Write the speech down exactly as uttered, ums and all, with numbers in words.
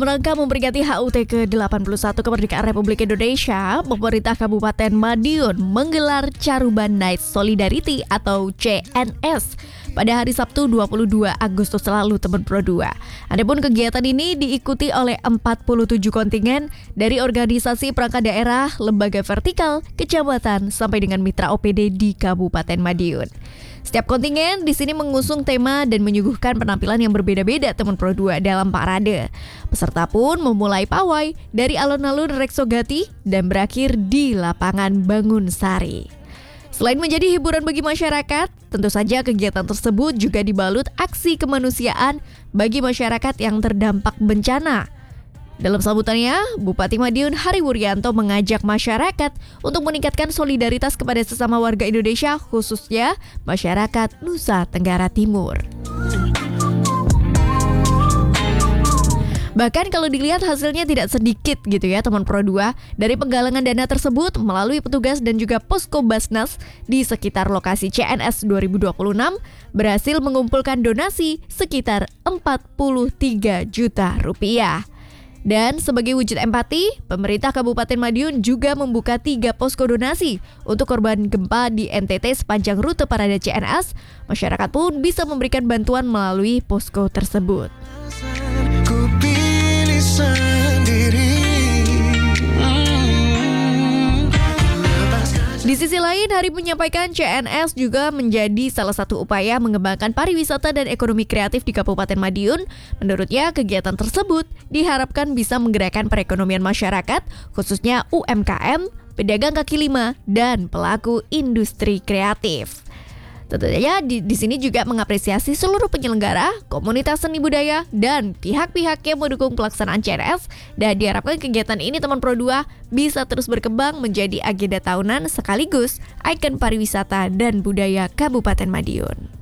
Dalam rangka memperingati H U T ke delapan puluh satu Kemerdekaan Republik Indonesia, pemerintah Kabupaten Madiun menggelar Caruban Night Solidarity atau C N S pada hari Sabtu dua puluh dua Agustus lalu, teman Pro dua. Adapun kegiatan ini diikuti oleh empat puluh tujuh kontingen dari organisasi perangkat daerah, lembaga vertikal, kecamatan, sampai dengan mitra O P D di Kabupaten Madiun. Setiap kontingen di sini mengusung tema dan menyuguhkan penampilan yang berbeda-beda, teman Pro dua, dalam parade. Peserta pun memulai pawai dari alun-alun Reksogati dan berakhir di lapangan Bangun Sari. Selain menjadi hiburan bagi masyarakat, tentu saja kegiatan tersebut juga dibalut aksi kemanusiaan bagi masyarakat yang terdampak bencana. Dalam sambutannya, Bupati Madiun Hari Wuryanto mengajak masyarakat untuk meningkatkan solidaritas kepada sesama warga Indonesia, khususnya masyarakat Nusa Tenggara Timur. Bahkan kalau dilihat hasilnya tidak sedikit gitu ya, teman Pro dua. Dari penggalangan dana tersebut melalui petugas dan juga posko Basnas di sekitar lokasi C N S dua ribu dua puluh enam berhasil mengumpulkan donasi sekitar empat puluh tiga juta rupiah. Dan sebagai wujud empati, pemerintah Kabupaten Madiun juga membuka tiga posko donasi untuk korban gempa di N T T sepanjang rute parade C N S. Masyarakat pun bisa memberikan bantuan melalui posko tersebut. Di sisi lain, Hari menyampaikan C N S juga menjadi salah satu upaya mengembangkan pariwisata dan ekonomi kreatif di Kabupaten Madiun. Menurutnya, kegiatan tersebut diharapkan bisa menggerakkan perekonomian masyarakat, khususnya U M K M, pedagang kaki lima, dan pelaku industri kreatif. Tentunya di, di sini juga mengapresiasi seluruh penyelenggara, komunitas seni budaya, dan pihak-pihak yang mendukung pelaksanaan C N S, dan diharapkan kegiatan ini, teman Pro dua, bisa terus berkembang menjadi agenda tahunan sekaligus ikon pariwisata dan budaya Kabupaten Madiun.